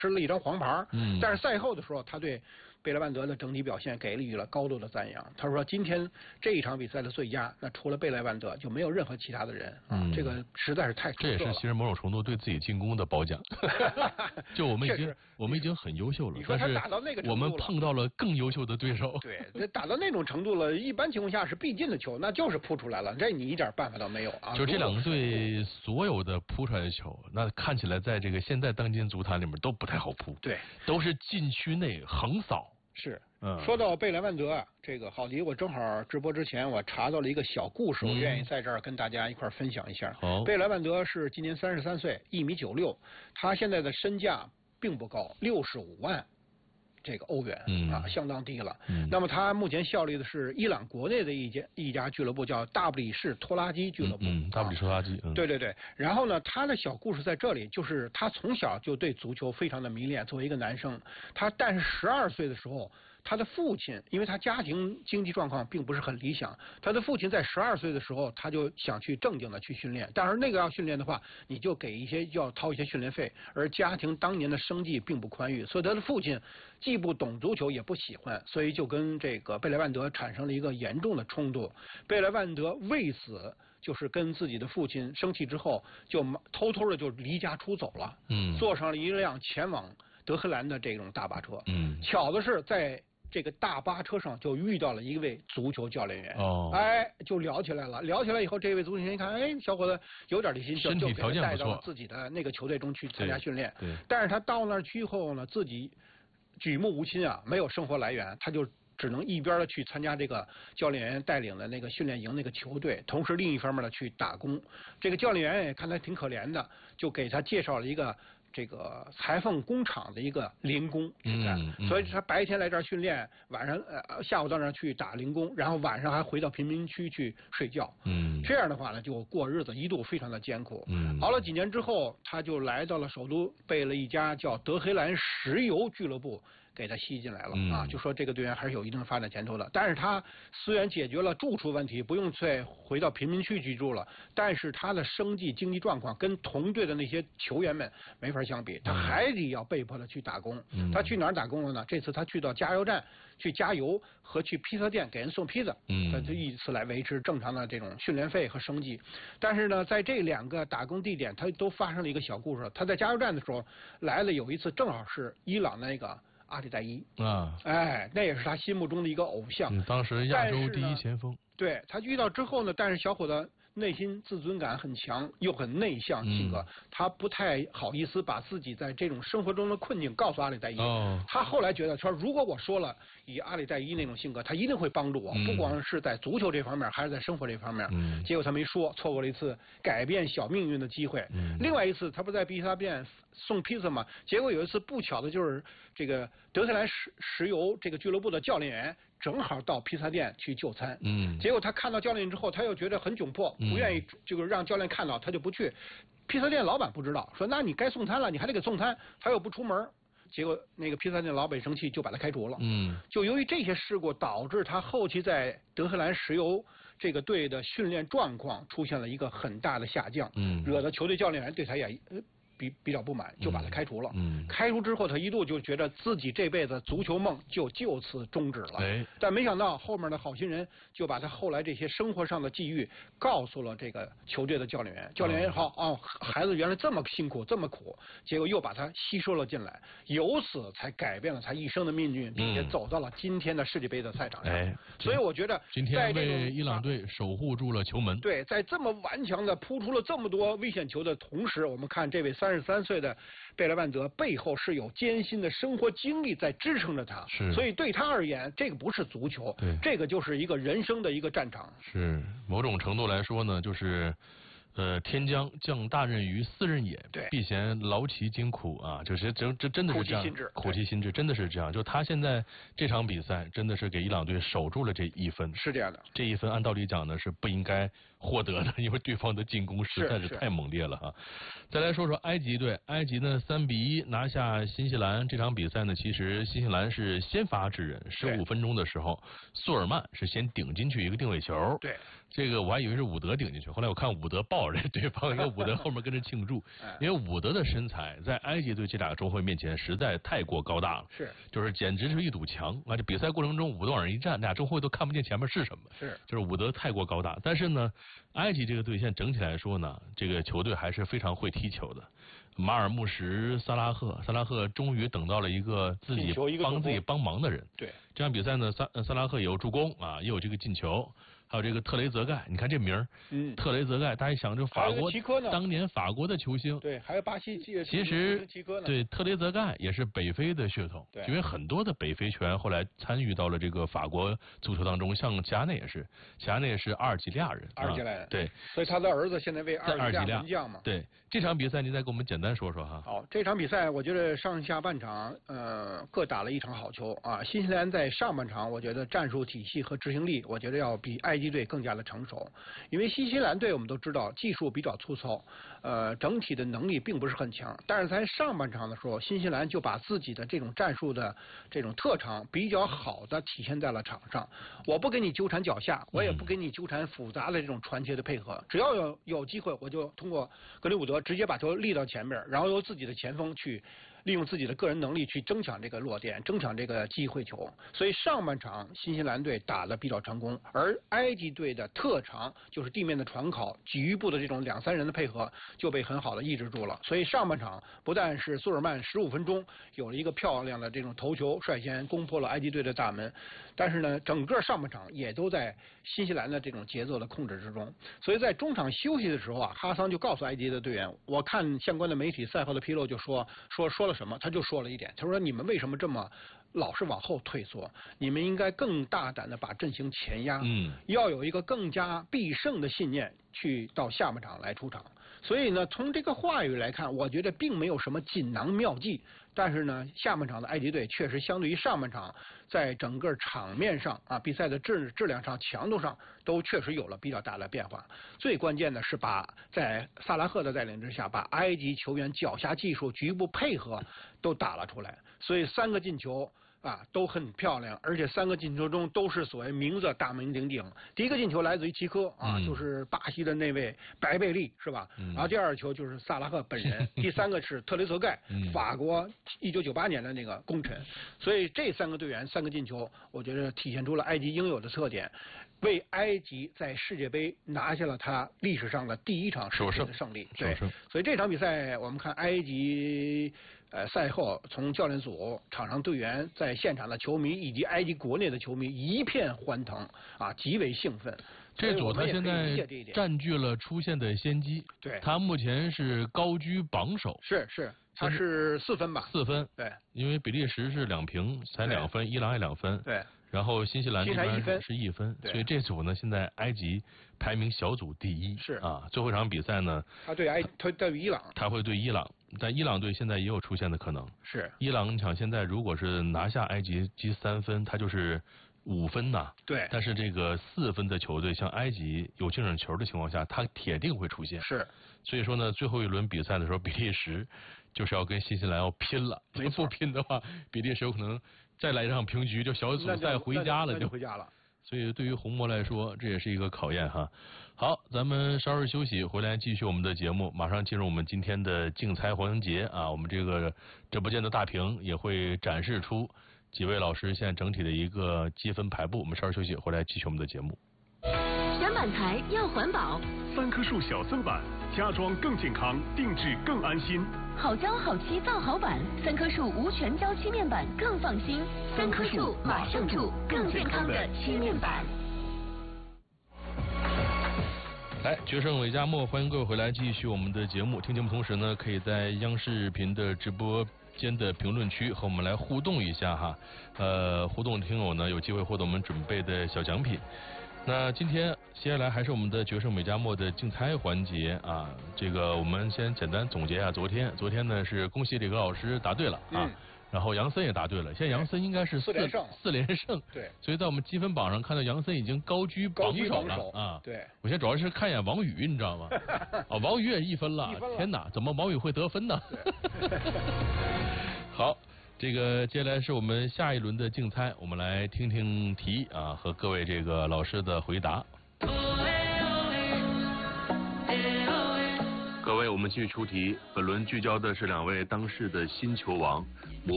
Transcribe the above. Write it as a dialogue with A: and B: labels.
A: 吃了一张黄牌。但是赛后的时候，他对贝莱万德的整体表现给予了高度的赞扬。他说今天这一场比赛的最佳，那除了贝莱万德就没有任何其他的人啊，这个实在是太出色了。
B: 这也是其实某种程度对自己进攻的褒奖。就我们已经很优秀了，
A: 你说他打到那个程度了，
B: 我们碰到了更优秀的对手。
A: 对，这打到那种程度了，一般情况下是必进的球，那就是扑出来了，这你一点办法都没有啊。
B: 就这两个队所有的扑出来的球，那看起来在这个现在当今足坛里面都不太好扑，
A: 对，
B: 都是禁区内横扫。
A: 是，说到贝莱万德啊，这个郝迪，我正好直播之前我查到了一个小故事，我愿意在这儿跟大家一块分享一下。贝莱万德是今年33岁，1.96米，他现在的身价并不高，65万。这个欧元啊，相当低了。那么他目前效力的是伊朗国内的一家俱乐部，叫大布里士拖拉机俱乐部。
B: 大布里士拖拉机。
A: 对对对。然后呢，他的小故事在这里，就是他从小就对足球非常的迷恋。作为一个男生，但是12岁的时候，他的父亲，因为他家庭经济状况并不是很理想，他的父亲在12岁的时候，他就想去正经的去训练。但是那个要训练的话，你就要掏一些训练费，而家庭当年的生计并不宽裕，所以他的父亲既不懂足球也不喜欢，所以就跟这个贝莱万德产生了一个严重的冲突。贝莱万德为此就是跟自己的父亲生气之后，就偷偷的就离家出走了，坐上了一辆前往德黑兰的这种大巴车。巧的是在这个大巴车上就遇到了一位足球教练员，就聊起来了。聊起来以后，这位足球教练一看，小伙子有点力心，就给他带到了自己的那个球队中去参加训练。但是他到那儿去以后呢，自己举目无亲啊，没有生活来源，他就只能一边的去参加这个教练员带领的那个训练营那个球队，同时另一方面呢去打工。这个教练员也看他挺可怜的，就给他介绍了一个这个裁缝工厂的一个零工去干，所以他白天来这儿训练，晚上下午到那儿去打零工，然后晚上还回到贫民区去睡觉。这样的话呢，就过日子一度非常的艰苦。熬了几年之后，他就来到了首都，被了一家叫德黑兰石油俱乐部给他吸进来了啊，就说这个队员还是有一定发展前途的。但是他虽然解决了住处问题，不用再回到贫民区居住了，但是他的生计经济状况跟同队的那些球员们没法相比，他还得要被迫的去打工。他去哪儿打工了呢？这次他去到加油站去加油和去披萨店给人送披萨，他就以此来维持正常的这种训练费和生计。但是呢，在这两个打工地点，他都发生了一个小故事。他在加油站的时候来了，有一次正好是伊朗那个阿里代伊那也是他心目中的一个偶像，
B: 当时亚洲第一前锋。
A: 对，他遇到之后呢，但是小伙子内心自尊感很强，又很内向性格，他不太好意思把自己在这种生活中的困境告诉阿里代伊。他后来觉得说，如果我说了，以阿里代伊那种性格，他一定会帮助我，不光是在足球这方面，还是在生活这方面。结果他没说，错过了一次改变小命运的机会。另外一次，他不在披萨店送披萨吗？结果有一次不巧的就是这个德黑兰石油这个俱乐部的教练员正好到披萨店去就餐。结果他看到教练之后，他又觉得很窘迫，不愿意这个让教练看到，他就不去。披萨店老板不知道，说那你该送餐了，你还得给送餐，他又不出门。结果那个披萨店老板生气，就把他开除了。就由于这些事故，导致他后期在德黑兰石油这个队的训练状况出现了一个很大的下降。惹得球队教练员对他也比较不满，就把他开除了。开除之后，他一度就觉得自己这辈子足球梦就此终止了。但没想到后面的好心人就把他后来这些生活上的际遇告诉了这个球队的教练员。教练员好孩子原来这么辛苦这么苦，结果又把他吸收了进来，由此才改变了他一生的命运，并且走到了今天的世界杯的赛场上。所以我觉得
B: 今天为伊朗队守护住了球门。
A: 对，在这么顽强的扑出了这么多危险球的同时，我们看这位33岁的贝莱万德背后是有艰辛的生活经历在支撑着他，所以对他而言，这个不是足球，这个就是一个人生的一个战场。
B: 是某种程度来说呢，就是天将降大任于斯人也，必先劳其筋苦啊，就是这真的是这样，苦其心志，真的是这样。就他现在这场比赛真的是给伊朗队守住了这一分，
A: 是这样的。
B: 这一分按道理讲呢是不应该获得的，因为对方的进攻实在是太猛烈了哈。再来说说埃及队，埃及呢3-1拿下新西兰。这场比赛呢，其实新西兰是先发制人，15分钟的时候，苏尔曼是先顶进去一个定位球， 这个我还以为是伍德顶进去，后来我看伍德抱着对方，一个伍德后面跟着庆祝，因为伍德的身材在埃及队这2个中后卫面前实在太过高大了，就是简直是一堵墙。而且比赛过程中伍德往上一站，俩中后卫都看不见前面是什么，就是伍德太过高大。但是呢，埃及这个队现在整体来说呢，这个球队还是非常会踢球的。马尔穆什、萨拉赫终于等到了一个自己帮忙的人。
A: 对，
B: 这场比赛呢，萨拉赫也有助攻啊，也有这个进球。还有这个特雷泽盖，你看这名儿，特雷泽盖，大家一想就法国当年法国的球星，
A: 对，还有巴西
B: 其实对特雷泽盖也是北非的血统，因为很多的北非球员后来参与到了这个法国足球当中，像齐达内也是阿尔及利亚人，对，
A: 所以他的儿子现在为阿尔及利亚门将嘛。
B: 对，这场比赛您再给我们简单说说哈。
A: 好，这场比赛我觉得上下半场各打了一场好球啊。新西兰在上半场我觉得战术体系和执行力，我觉得要比埃及队更加的成熟，因为新西兰队我们都知道技术比较粗糙，整体的能力并不是很强，但是在上半场的时候，新西兰就把自己的这种战术的这种特长比较好的体现在了场上。我不跟你纠缠脚下，我也不跟你纠缠复杂的这种传切的配合，只要有机会，我就通过格雷伍德直接把球立到前面，然后由自己的前锋去利用自己的个人能力去争抢这个落点，争抢这个机会球。所以上半场新西兰队打得比较成功，而埃及队的特长就是地面的传考、局部的这种2、3人的配合就被很好的抑制住了。所以上半场不但是苏尔曼15分钟有了一个漂亮的这种头球，率先攻破了埃及队的大门，但是呢，整个上半场也都在新西兰的这种节奏的控制之中。所以在中场休息的时候啊，哈桑就告诉埃及的队员，我看相关的媒体赛后的披露就说了什么，他就说了一点，他说你们为什么这么老是往后退缩？你们应该更大胆的把阵型前压，要有一个更加必胜的信念去到下半场来出场。所以呢，从这个话语来看，我觉得并没有什么锦囊妙计，但是呢，下半场的埃及队确实相对于上半场，在整个场面上啊，比赛的质量上、强度上都确实有了比较大的变化。最关键的是在萨拉赫的带领之下，把埃及球员脚下技术、局部配合都打了出来，所以3个进球啊都很漂亮，而且3个进球中都是所谓名字大名鼎鼎。第一个进球来自于齐科啊，就是巴西的那位白贝利是吧？然后第2个球就是萨拉赫本人，第3个是特雷泽盖，法国1998年的那个功臣。所以这3个队员3个进球，我觉得体现出了埃及应有的特点，为埃及在世界杯拿下了他历史上的第1场世界杯的胜利。对，所以这场比赛我们看埃及赛后从教练组、场上队员、在现场的球迷以及埃及国内的球迷一片欢腾啊，极为兴奋。
B: 这组他现在占据了出线的先机，
A: 对，
B: 他目前是高居榜首。
A: 是，他是4分吧？4
B: 分，
A: 对，
B: 因为比利时是2平，才2分，伊朗也2分，
A: 对。
B: 然后新西兰这边是1分，
A: 所
B: 以这组呢，现在埃及排名小组第1，
A: 是
B: 啊。最后一场比赛呢，
A: 他对伊朗，
B: 他会对伊朗，但伊朗队现在也有出线的可能。
A: 是，
B: 伊朗你想现在如果是拿下埃及积3分，他就是5分呐。
A: 对。
B: 但是这个4分的球队，像埃及有净胜球的情况下，他铁定会出线。
A: 是。
B: 所以说呢，最后一轮比赛的时候，比利时就是要跟新西兰要拼了。不拼的话，比利时有可能再来一场平局，就小组赛回家了，
A: 就回家了。
B: 所以对于红魔来说，这也是一个考验哈。好，咱们稍事休息，回来继续我们的节目，马上进入我们今天的竞猜环节啊。我们这个直播间的大屏也会展示出几位老师现在整体的一个积分排布。我们稍事休息，回来继续我们的节目。
C: 选板材要环保
D: ，3棵树小色板，家装更健康，定制更安心。
C: 好胶好漆造好板，3棵树无全胶漆面板更放心。3棵树马上住，更健康的漆面板。
B: 来，决胜韦家墨，欢迎各位回来继续我们的节目。听节目同时呢，可以在央视频的直播间的评论区和我们来互动一下哈。互动听友呢有机会获得我们准备的小奖品。那今天接下来还是我们的决胜美加墨的竞猜环节啊，这个我们先简单总结一下昨天呢是恭喜李格老师答对了啊，然后杨森也答对了，现在杨森应该是4连胜，
A: 对，
B: 所以在我们积分榜上看到杨森已经高居榜首了啊，
A: 对，
B: 我现在主要是看一眼王宇，你知道吗？啊，王宇也1分了，天哪，怎么王宇会得分呢？好。这个接下来是我们下一轮的竞猜，我们来听听题啊和各位这个老师的回答。 我们继续出题，本轮聚焦的是2位当世的新球王。